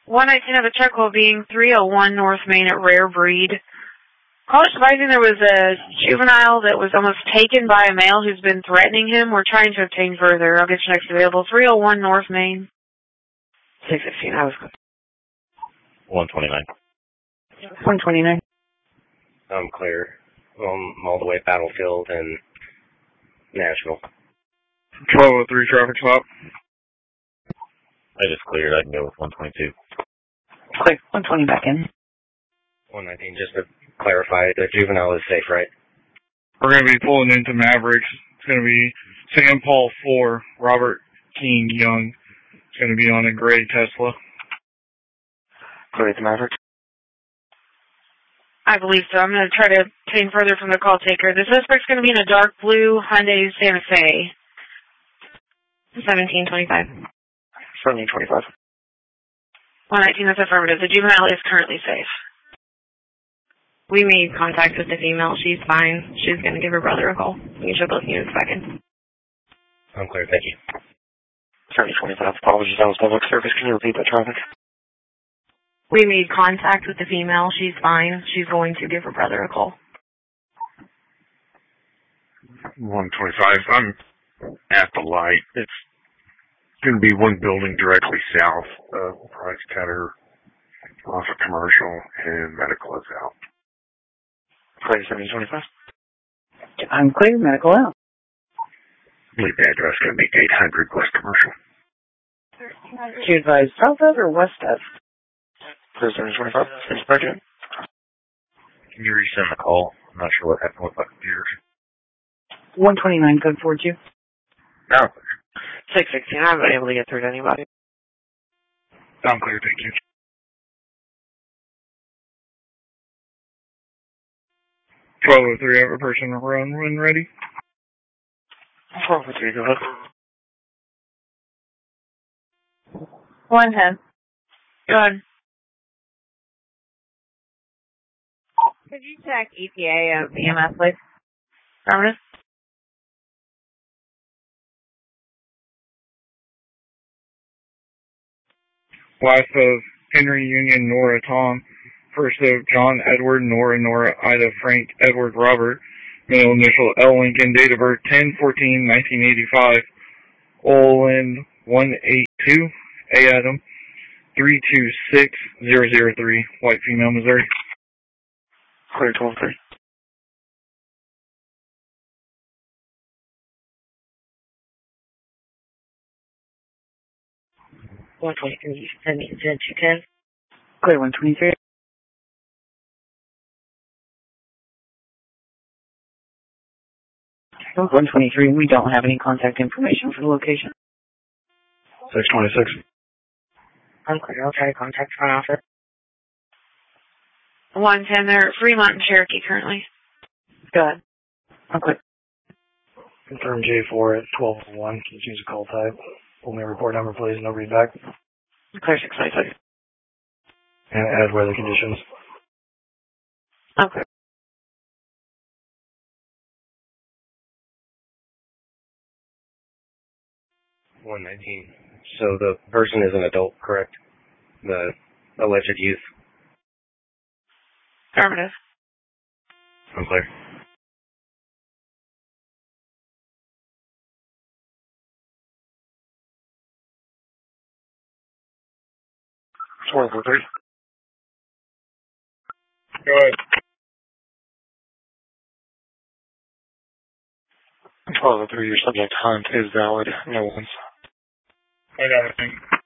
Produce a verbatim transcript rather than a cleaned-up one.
one nineteen of a check while being three oh one North Main at Rare Breed. Caller advising there was a juvenile that was almost taken by a male who's been threatening him. We're trying to obtain further. I'll get you next available. three oh one North Main. six fifteen, I was good. one twenty-nine. one twenty-nine. I'm clear. Um, all the way Battlefield and National. twelve oh three traffic stop. I just cleared. I can go with one twenty-two. Clear. one twenty back in. one nineteen, just to clarify, the juvenile is safe, right? We're going to be pulling into Mavericks. It's going to be Sam Paul four, Robert King Young. It's going to be on a gray Tesla. Clear to Mavericks. I believe so. I'm going to try to obtain further from the call taker. The suspect's going to be in a dark blue Hyundai Santa Fe. seventeen twenty-five. seventeen twenty-five. one nineteen, that's affirmative. The juvenile is currently safe. We made contact with the female. She's fine. She's going to give her brother a call. We can show both units back in. I'm clear, thank you. seventeen twenty-five. Apologies, that was public service. Can you repeat that traffic? We made contact with the female. She's fine. She's going to give her brother a call. one twenty-five. I'm at the light. It's going to be one building directly south of Price Cutter off of Commercial, and medical is out. Clear seventeen twenty-five. I'm clear, medical out. I believe the address is going to be eight hundred West Commercial. Do you advise south of or west of? Clear seventeen twenty-five. Inspector. Can you resend the call? I'm not sure what happened with my computer. one twenty-nine, code four two. No. six sixteen, I haven't been able to get through to anybody. I'm clear, thank you. twelve oh three, I have a person run when ready. twelve oh three, go ahead. one ten. Go ahead. Could you check E T A of E M S, please? Affirmative. Wife of Henry Union Nora Tom. First of John Edward Nora Nora Ida Frank Edward Robert. Middle initial L Lincoln. Date of birth ten fourteen nineteen eighty-five. Olin one eight two. A Adam three two six zero zero three. White female, Missouri. Clear twelve three. one twenty-three, send me to two ten. Clear one twenty-three. one twenty-three, we don't have any contact information for the location. six twenty-six. I'm clear, I'll try to contact front office. one ten, they're at Fremont and Cherokee currently. Go ahead. I'm clear. Confirm J four at twelve oh one. Can you choose a call type? Pull me a report number, please. No readback. Clear six twenty-six. And add weather conditions. I'm clear. one nineteen. So the person is an adult, correct? The alleged youth? Affirmative. I'm clear. twelve oh three. Go ahead. twelve oh three, your subject hunt is valid. No one's. I got it.